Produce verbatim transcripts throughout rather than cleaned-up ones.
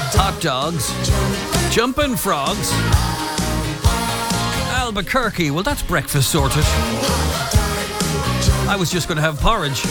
hot dogs, jumping frogs, Albuquerque. Well, that's breakfast sorted. I was just going to have porridge.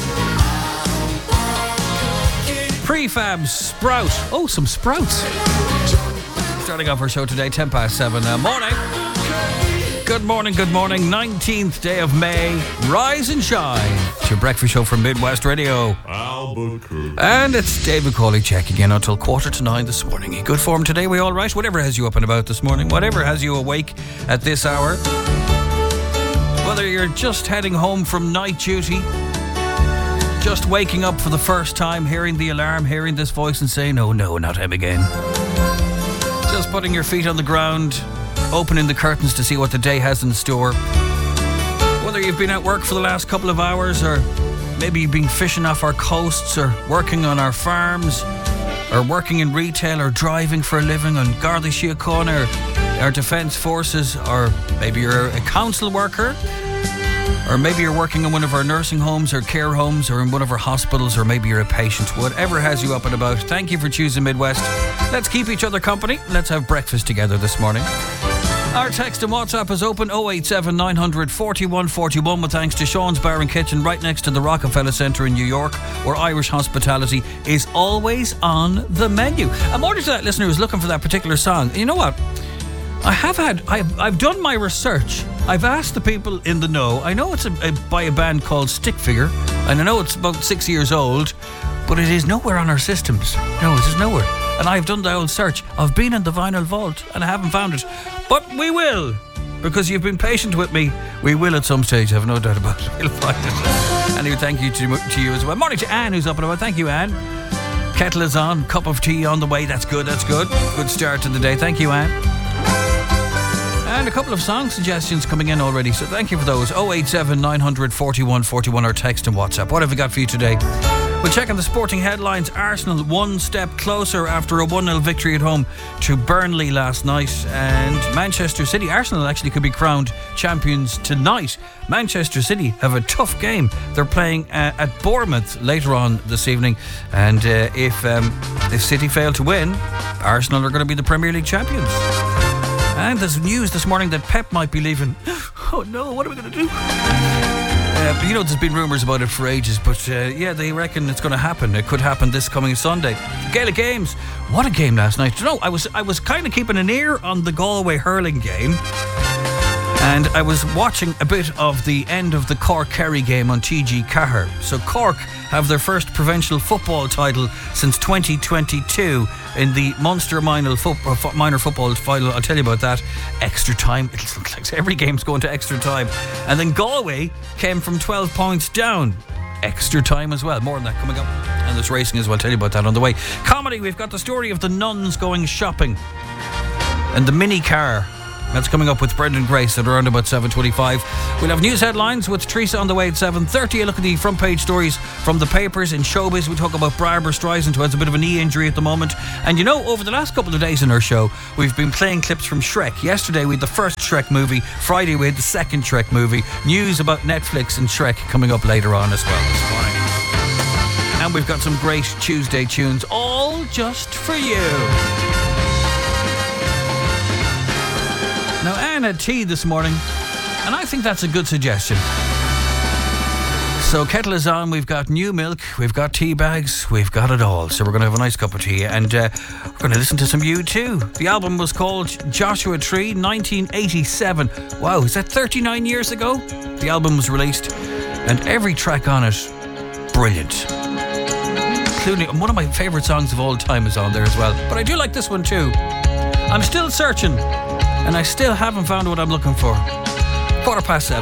Prefab sprout. Oh, some sprouts. Starting off our show today, ten past seven. Uh, morning. Good morning, good morning. nineteenth day of May. Rise and shine. It's your breakfast show from Midwest Radio. Albuquerque. And it's David Cawley checking in until quarter to nine this morning. In good form today, we all right? Whatever has you up and about this morning, whatever has you awake at this hour. Whether you're just heading home from night duty, just waking up for the first time, hearing the alarm, hearing this voice and saying, oh no, not him again. Just putting your feet on the ground, opening the curtains to see what the day has in store. Whether you've been at work for the last couple of hours, or maybe you've been fishing off our coasts, or working on our farms, or working in retail, or driving for a living on Garda Síochána, or our defence forces, or maybe you're a council worker, or maybe you're working in one of our nursing homes or care homes, or in one of our hospitals, or maybe you're a patient. Whatever has you up and about, thank you for choosing Midwest. Let's keep each other company. Let's have breakfast together this morning. Our text and WhatsApp is open oh eight seven nine hundred forty-one forty-one, with thanks to Sean's Bar and Kitchen right next to the Rockefeller Centre in New York, where Irish hospitality is always on the menu. I'm ordered to that listener who's looking for that particular song. You know what? I have had, I've, I've done my research. I've asked the people in the know. I know it's a, a, by a band called Stick Figure, and I know it's about six years old, but it is nowhere on our systems. No, it is nowhere. And I've done the old search. I've been in the vinyl vault and I haven't found it. But we will, because you've been patient with me. We will at some stage, I have no doubt about it. We'll find it. Anyway, thank you to, to you as well. Morning to Anne, who's up and about. Thank you, Anne. Kettle is on, cup of tea on the way. That's good, that's good. Good start to the day. Thank you, Anne. And a couple of song suggestions coming in already, so thank you for those. oh eight seven nine hundred forty-one forty-one, or text and WhatsApp. What have we got for you today? We'll check on the sporting headlines. Arsenal one step closer after a one nil victory at home to Burnley last night. And Manchester City, Arsenal actually could be crowned champions tonight. Manchester City have a tough game. They're playing uh, at Bournemouth later on this evening. And uh, if, um, if City fail to win, Arsenal are going to be the Premier League champions. And there's news this morning that Pep might be leaving. Oh no, what are we going to do? Uh, you know, there's been rumours about it for ages, but uh, yeah, they reckon it's going to happen. It could happen this coming Sunday. Gaelic Games. What a game last night. You know, I was I was kind of keeping an ear on the Galway hurling game, and I was watching a bit of the end of the Cork-Kerry game on T G Cahir. So Cork have their first provincial football title since twenty twenty-two in the Munster minor, fo- minor football final. I'll tell you about that. Extra time. It looks like every game's going to extra time. And then Galway came from twelve points down. Extra time as well. More on that coming up. And there's racing as well. I'll tell you about that on the way. Comedy, we've got the story of the nuns going shopping and the mini car. That's coming up with Brendan Grace at around about seven twenty-five. We'll have news headlines with Teresa on the way at seven thirty. A look at the front page stories from the papers in showbiz. We talk about Barbara Streisand, who has a bit of a knee injury at the moment. And you know, over the last couple of days in our show, we've been playing clips from Shrek. Yesterday we had the first Shrek movie. Friday we had the second Shrek movie. News about Netflix and Shrek coming up later on as well this morning. And we've got some great Tuesday tunes, all just for you. Now, Anne had tea this morning, and I think that's a good suggestion. So, kettle is on, we've got new milk, we've got tea bags, we've got it all. So we're going to have a nice cup of tea, and uh, we're going to listen to some U two. The album was called Joshua Tree, nineteen eighty-seven. Wow, is that thirty-nine years ago? The album was released, and every track on it, brilliant. Including, one of my favourite songs of all time is on there as well. But I do like this one too. I'm still searching, and I still haven't found what I'm looking for. Quarter past seven.